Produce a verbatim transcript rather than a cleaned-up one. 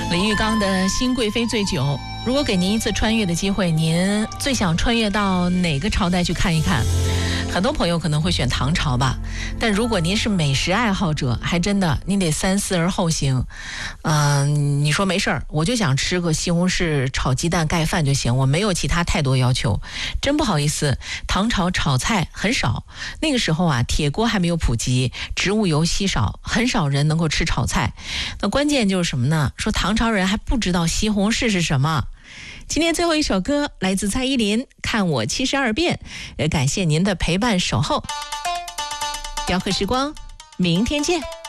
李玉刚的《新贵妃醉酒》，如果给您一次穿越的机会，您最想穿越到哪个朝代去看一看？很多朋友可能会选唐朝吧，但如果您是美食爱好者，还真的您得三思而后行。嗯、呃，你说没事儿，我就想吃个西红柿炒鸡蛋盖饭就行，我没有其他太多要求。真不好意思，唐朝炒菜很少，那个时候啊，铁锅还没有普及，植物油稀少，很少人能够吃炒菜。那关键就是什么呢？说唐朝人还不知道西红柿是什么。今天最后一首歌来自蔡依林，《看我七十二变》，也感谢您的陪伴守候。雕刻时光，明天见。